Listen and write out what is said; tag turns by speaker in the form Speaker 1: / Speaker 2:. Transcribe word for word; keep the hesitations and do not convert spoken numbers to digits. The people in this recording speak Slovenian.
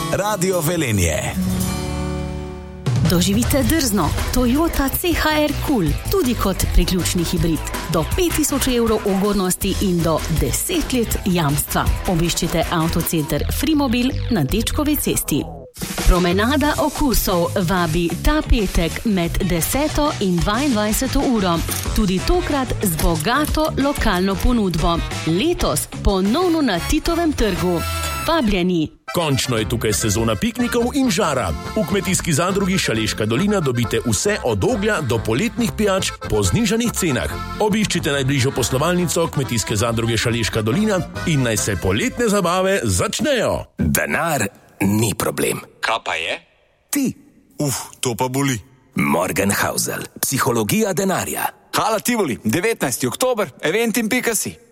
Speaker 1: Radio Velenje.
Speaker 2: Doživite drzno Toyota C H R Cool, tudi kot priključni hibrid. Do pet tisoč evrov ugodnosti in do deset let jamstva. Obiščite Avtocenter Frimobil na Dečkovi cesti. Promenada okusov vabi ta petek med deseto in dvaindvajseto uro. Tudi tokrat z bogato lokalno ponudbo. Letos ponovno na Titovem trgu. Vabljeni!
Speaker 3: Končno je tukaj sezona piknikov in žara. V kmetijski zadrugi Šaleška dolina dobite vse od oglja do poletnih pijač po znižanih cenah. Obiščite najbližjo poslovalnico kmetijske zadruge Šaleška dolina in naj se poletne zabave začnejo.
Speaker 1: Denar ni problem.
Speaker 4: Kaj pa je?
Speaker 1: Ti.
Speaker 4: Uf, to pa boli.
Speaker 1: Morgenhausel, psihologija denarja.
Speaker 4: Hala Tivoli, devetnajsti oktober, eventim pika si.